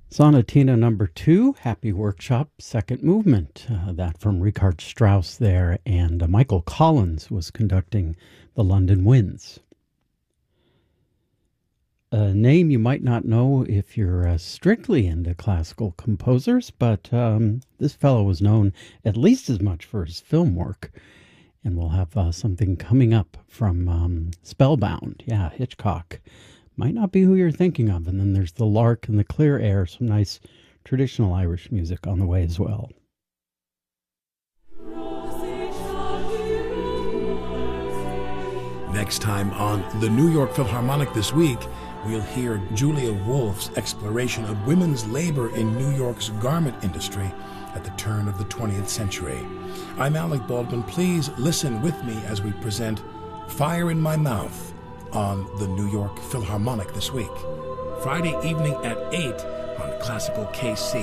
Sonatina number 2, Happy Workshop, second movement. That from Richard Strauss there, and Michael Collins was conducting the London Winds. A name you might not know if you're strictly into classical composers, but this fellow was known at least as much for his film work. And we'll have something coming up from Spellbound. Yeah, Hitchcock. Might not be who you're thinking of. And then there's The Lark and the Clear Air, some nice traditional Irish music on the way as well. Next time on the New York Philharmonic This Week, we'll hear Julia Wolf's exploration of women's labor in New York's garment industry at the turn of the 20th century. I'm Alec Baldwin. Please listen with me as we present Fire in My Mouth on the New York Philharmonic This Week, Friday evening at 8 on Classical KC.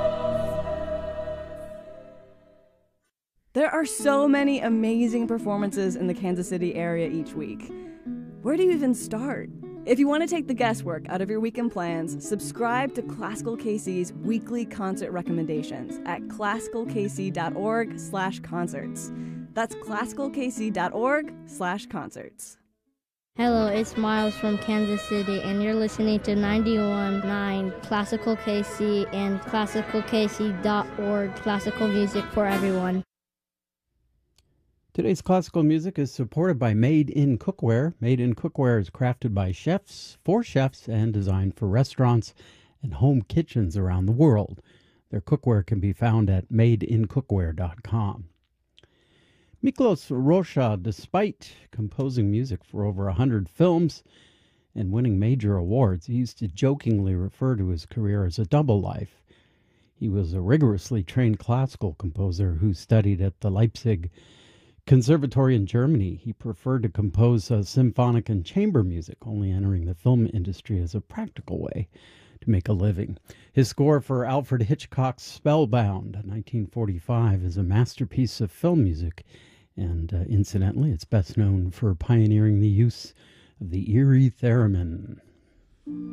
There are so many amazing performances in the Kansas City area each week. Where do you even start? If you want to take the guesswork out of your weekend plans, subscribe to Classical KC's weekly concert recommendations at classicalkc.org/concerts. That's classicalkc.org/concerts. Hello, it's Miles from Kansas City, and you're listening to 91.9 Classical KC and classicalkc.org, classical music for everyone. Today's classical music is supported by Made in Cookware. Made in Cookware is crafted by chefs, for chefs, and designed for restaurants and home kitchens around the world. Their cookware can be found at madeincookware.com. Miklos Rocha, despite composing music for over 100 films and winning major awards, he used to jokingly refer to his career as a double life. He was a rigorously trained classical composer who studied at the Leipzig Conservatory in Germany. He preferred to compose symphonic and chamber music, only entering the film industry as a practical way to make a living. His score for Alfred Hitchcock's Spellbound, 1945, is a masterpiece of film music, and incidentally, it's best known for pioneering the use of the Erie theremin.